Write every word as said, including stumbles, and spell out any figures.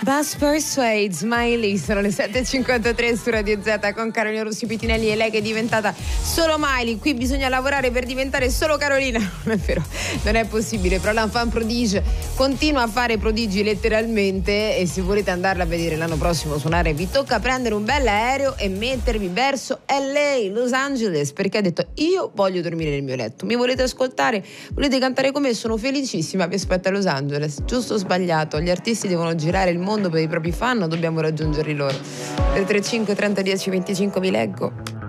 Bus Persuade, Smiley, sono le sette e cinquantatré su Radio Z con Carolina Rossi Pitinelli e lei che è diventata solo Miley. Qui bisogna lavorare per diventare solo Carolina. Non è vero, non è possibile, però l'enfant prodige continua a fare prodigi letteralmente e se volete andarla a vedere l'anno prossimo suonare vi tocca prendere un bel aereo e mettervi verso L A, Los Angeles, perché ha detto io voglio dormire nel mio letto, mi volete ascoltare, volete cantare con me, sono felicissima, vi aspetto a Los Angeles. Giusto o sbagliato, gli artisti devono girare il mondo per i propri fan o dobbiamo raggiungerli loro? Del tre cinque trenta dieci venticinque vi leggo.